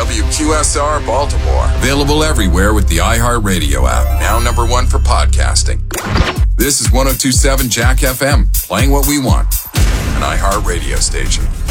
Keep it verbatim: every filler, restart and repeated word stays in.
W Q S R Baltimore. Available everywhere with the iHeartRadio app. Now number one for podcasting. This is one oh two point seven Jack F M, playing what we want. An iHeartRadio station.